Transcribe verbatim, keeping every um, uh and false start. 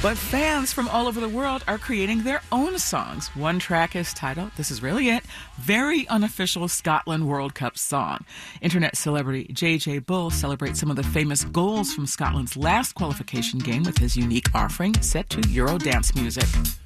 But fans from all over the world are creating their own songs. One track is titled, this is really it, Very Unofficial Scotland World Cup Song. Internet celebrity J J Bull celebrates some of the famous goals from Scotland's last qualification game with his unique offering set to Eurodance music.